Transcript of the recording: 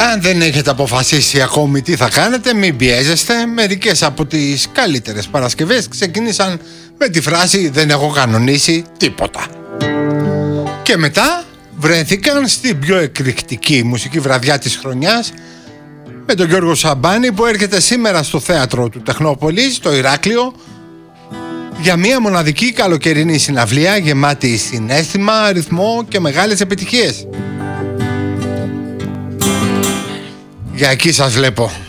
Αν δεν έχετε αποφασίσει ακόμη τι θα κάνετε, μην πιέζεστε. Μερικές από τις καλύτερες Παρασκευές ξεκίνησαν με τη φράση «Δεν έχω κανονίσει τίποτα». Και μετά βρέθηκαν στην πιο εκρηκτική μουσική βραδιά της χρονιάς με τον Γιώργο Σαμπάνη, που έρχεται σήμερα στο θέατρο του Τεχνόπολης, στο Ηράκλειο, για μια μοναδική καλοκαιρινή συναυλία γεμάτη συναίσθημα, ρυθμό και μεγάλες επιτυχίες. Για εκεί σας βλέπω.